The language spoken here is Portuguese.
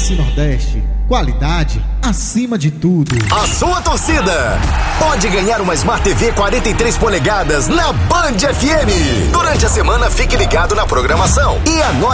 ABC Nordeste, qualidade acima de tudo. A sua torcida pode ganhar uma Smart TV 43 polegadas na Band FM. Durante a semana, fique ligado na programação e anote